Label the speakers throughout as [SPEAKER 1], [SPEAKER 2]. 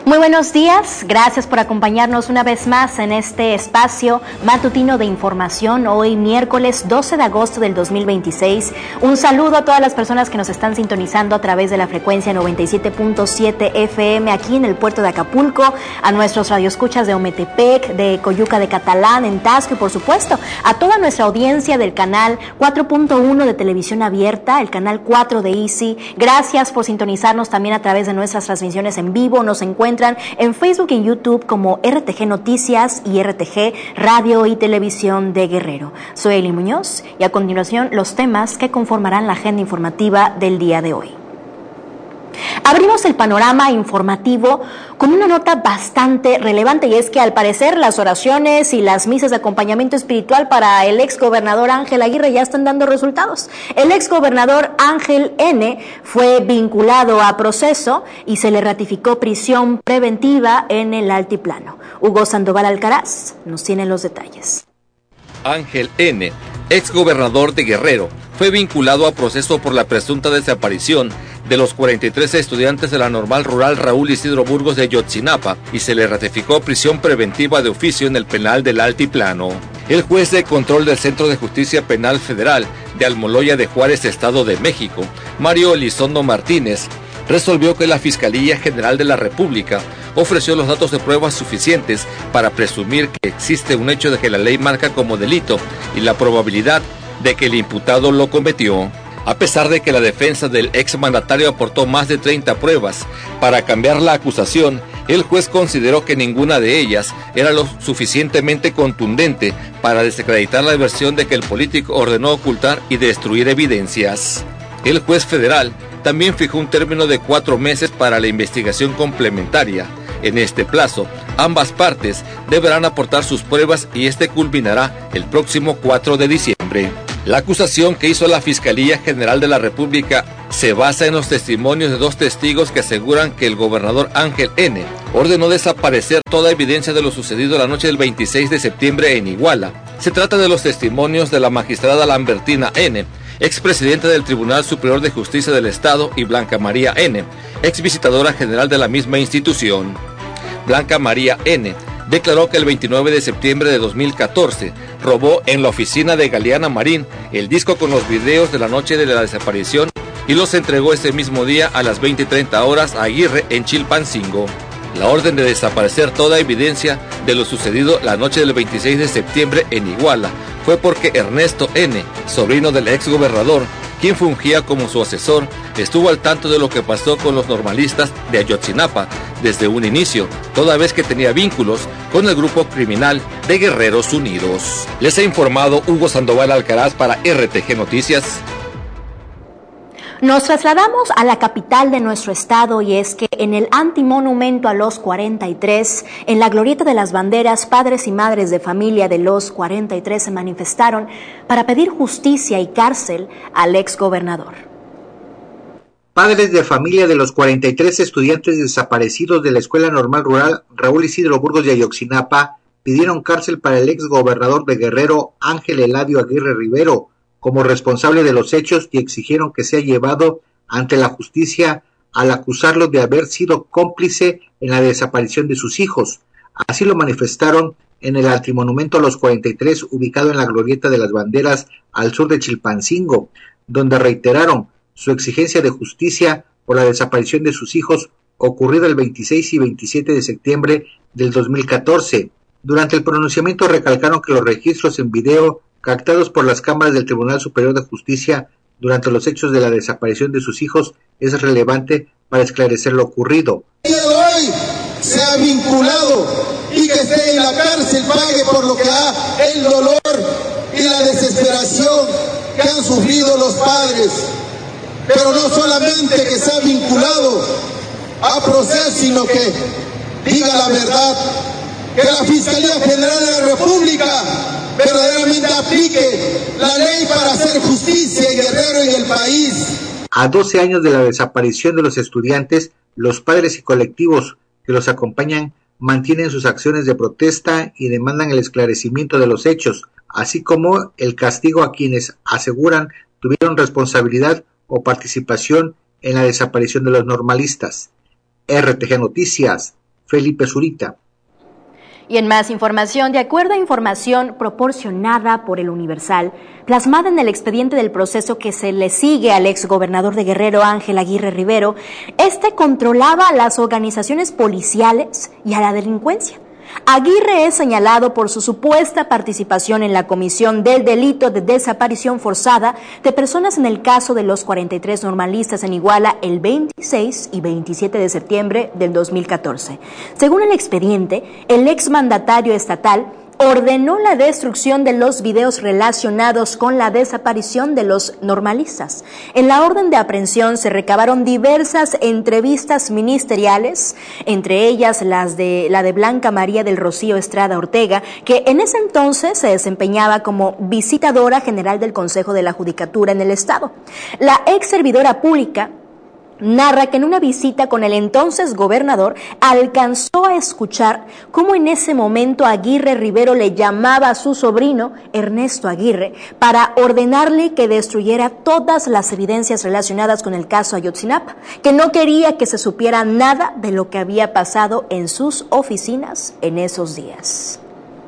[SPEAKER 1] Muy buenos días, gracias por acompañarnos una vez más en este espacio matutino de información, hoy miércoles 12 de agosto del 2026. Un saludo a todas las personas que nos están sintonizando a través de la frecuencia 97.7 FM aquí en el puerto de Acapulco, a nuestros radioescuchas de Ometepec, de Coyuca de Catalán, en Tasco y por supuesto a toda nuestra audiencia del canal 4.1 de televisión abierta, el canal 4 de Easy. Gracias por sintonizarnos también a través de nuestras transmisiones en vivo. Nos encuentran en Facebook y en YouTube como RTG Noticias y RTG Radio y Televisión de Guerrero. Soy Eli Muñoz y a continuación los temas que conformarán la agenda informativa del día de hoy. Abrimos el panorama informativo con una nota bastante relevante, y es que al parecer las oraciones y las misas de acompañamiento espiritual para el exgobernador Ángel Aguirre ya están dando resultados. El exgobernador Ángel N. fue vinculado a proceso y se le ratificó prisión preventiva en el altiplano. Hugo Sandoval Alcaraz nos tiene los detalles.
[SPEAKER 2] Ángel N., exgobernador de Guerrero, fue vinculado a proceso por la presunta desaparición de los 43 estudiantes de la Normal Rural Raúl Isidro Burgos de Ayotzinapa y se le ratificó prisión preventiva de oficio en el penal del Altiplano. El juez de control del Centro de Justicia Penal Federal de Almoloya de Juárez, Estado de México, Mario Elizondo Martínez, resolvió que la Fiscalía General de la República ofreció los datos de pruebas suficientes para presumir que existe un hecho de que la ley marca como delito y la probabilidad de que el imputado lo cometió. A pesar de que la defensa del exmandatario aportó más de 30 pruebas para cambiar la acusación, el juez consideró que ninguna de ellas era lo suficientemente contundente para desacreditar la versión de que el político ordenó ocultar y destruir evidencias. El juez federal también fijó un término de 4 meses para la investigación complementaria. En este plazo, ambas partes deberán aportar sus pruebas y este culminará el próximo 4 de diciembre. La acusación que hizo la Fiscalía General de la República se basa en los testimonios de 2 testigos que aseguran que el gobernador Ángel N. ordenó desaparecer toda evidencia de lo sucedido la noche del 26 de septiembre en Iguala. Se trata de los testimonios de la magistrada Lambertina N., expresidenta del Tribunal Superior de Justicia del Estado, y Blanca María N., exvisitadora general de la misma institución. Blanca María N. declaró que el 29 de septiembre de 2014 robó en la oficina de Galeana Marín el disco con los videos de la noche de la desaparición y los entregó ese mismo día a las 20:30 horas a Aguirre en Chilpancingo. La orden de desaparecer toda evidencia de lo sucedido la noche del 26 de septiembre en Iguala fue porque Ernesto N., sobrino del exgobernador, quien fungía como su asesor, estuvo al tanto de lo que pasó con los normalistas de Ayotzinapa desde un inicio, toda vez que tenía vínculos con el grupo criminal de Guerreros Unidos. Les ha informado Hugo Sandoval Alcaraz para RTG Noticias.
[SPEAKER 1] Nos trasladamos a la capital de nuestro estado, y es que en el antimonumento a los 43, en la glorieta de las banderas, padres y madres de familia de los 43 se manifestaron para pedir justicia y cárcel al exgobernador.
[SPEAKER 3] Padres de familia de los 43 estudiantes desaparecidos de la Escuela Normal Rural Raúl Isidro Burgos de Ayotzinapa pidieron cárcel para el exgobernador de Guerrero, Ángel Eladio Aguirre Rivero, como responsable de los hechos, y exigieron que sea llevado ante la justicia al acusarlo de haber sido cómplice en la desaparición de sus hijos. Así lo manifestaron en el antimonumento a los 43, ubicado en la glorieta de las banderas al sur de Chilpancingo, donde reiteraron su exigencia de justicia por la desaparición de sus hijos ocurrida el 26 y 27 de septiembre del 2014. Durante el pronunciamiento recalcaron que los registros en video captados por las cámaras del Tribunal Superior de Justicia durante los hechos de la desaparición de sus hijos es relevante para esclarecer lo ocurrido.
[SPEAKER 4] El día de hoy se ha vinculado y que esté en la cárcel, pague por lo que el dolor y la desesperación que han sufrido los padres. Pero no solamente que sea vinculado a proceso, sino que diga la verdad, que la Fiscalía General de la República verdaderamente aplique la ley para hacer justicia en Guerrero y en el país.
[SPEAKER 3] A 12 años de la desaparición de los estudiantes, los padres y colectivos que los acompañan mantienen sus acciones de protesta y demandan el esclarecimiento de los hechos, así como el castigo a quienes aseguran tuvieron responsabilidad o participación en la desaparición de los normalistas. RTG Noticias, Felipe Zurita.
[SPEAKER 1] Y en más información, de acuerdo a información proporcionada por el Universal, plasmada en el expediente del proceso que se le sigue al exgobernador de Guerrero, Ángel Aguirre Rivero, este controlaba a las organizaciones policiales y a la delincuencia. Aguirre es señalado por su supuesta participación en la comisión del delito de desaparición forzada de personas en el caso de los 43 normalistas en Iguala el 26 y 27 de septiembre del 2014. Según el expediente, el exmandatario estatal ordenó la destrucción de los videos relacionados con la desaparición de los normalistas. En la orden de aprehensión se recabaron diversas entrevistas ministeriales, entre ellas la de Blanca María del Rocío Estrada Ortega, que en ese entonces se desempeñaba como visitadora general del Consejo de la Judicatura en el Estado. La ex servidora pública narra que en una visita con el entonces gobernador alcanzó a escuchar cómo en ese momento Aguirre Rivero le llamaba a su sobrino, Ernesto Aguirre, para ordenarle que destruyera todas las evidencias relacionadas con el caso Ayotzinapa, que no quería que se supiera nada de lo que había pasado en sus oficinas en esos días.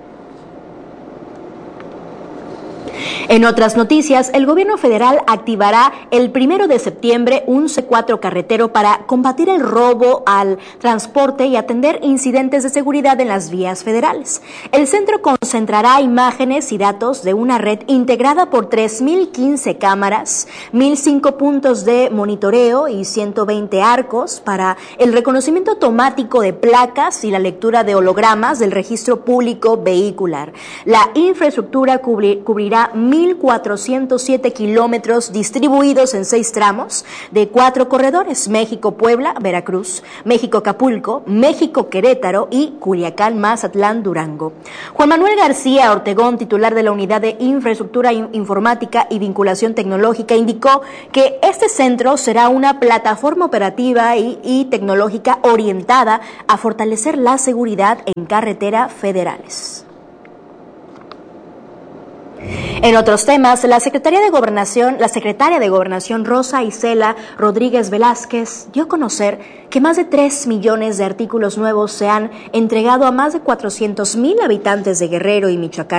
[SPEAKER 1] En otras noticias, el gobierno federal activará el 1 de septiembre un C4 carretero para combatir el robo al transporte y atender incidentes de seguridad en las vías federales. El centro concentrará imágenes y datos de una red integrada por 3.015 cámaras, 1.005 puntos de monitoreo y 120 arcos para el reconocimiento automático de placas y la lectura de hologramas del registro público vehicular. La infraestructura cubrirá 1.407 kilómetros distribuidos en 6 tramos de 4 corredores: México-Puebla, Veracruz, México-Acapulco, México-Querétaro y Culiacán-Mazatlán-Durango. Juan Manuel García Ortegón, titular de la Unidad de Infraestructura Informática y Vinculación Tecnológica, indicó que este centro será una plataforma operativa y tecnológica orientada a fortalecer la seguridad en carretera federales. En otros temas, la secretaria de Gobernación Rosa Isela Rodríguez Velázquez dio a conocer que más de 3 millones de artículos nuevos se han entregado a más de 400,000 habitantes de Guerrero y Michoacán